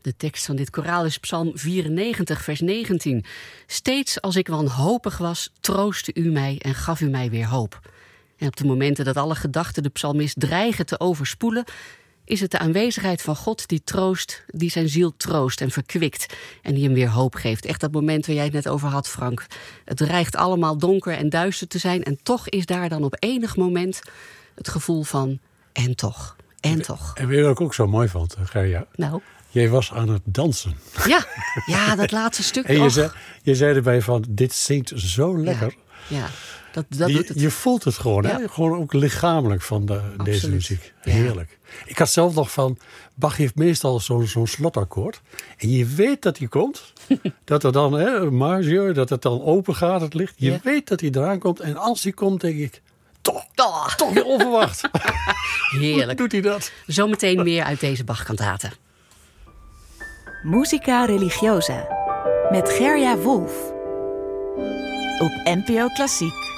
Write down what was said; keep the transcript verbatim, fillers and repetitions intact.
De tekst van dit koraal is Psalm vierennegentig, vers negentien. Steeds als ik wanhopig was, troostte u mij en gaf u mij weer hoop. En op de momenten dat alle gedachten de psalmist dreigen te overspoelen, is het de aanwezigheid van God die troost, die zijn ziel troost en verkwikt en die hem weer hoop geeft. Echt dat moment waar jij het net over had, Frank. Het dreigt allemaal donker en duister te zijn en toch is daar dan op enig moment het gevoel van en toch, en toch. En weet je wat ik ook zo mooi vond, Gerja? Nou? Jij was aan het dansen. Ja, ja, dat laatste stuk. En je zei, je zei erbij van, dit zingt zo lekker. Ja, ja. Dat, dat je, doet het. je voelt het gewoon, Ja. hè? Gewoon ook lichamelijk van de, deze muziek. Heerlijk. Ja. Ik had zelf nog van, Bach heeft meestal zo'n zo'n slotakkoord. En je weet dat hij komt. Dat er dan, hè, marge, dat het dan open gaat, het licht. Je Ja. weet dat hij eraan komt. En als hij komt, denk ik, toch, Toch. toch weer onverwacht. Heerlijk. Hoe doet hij dat? Zometeen meer uit deze Bach-kantaten. Musica Religiosa met Gerja Wolf op N P O Klassiek.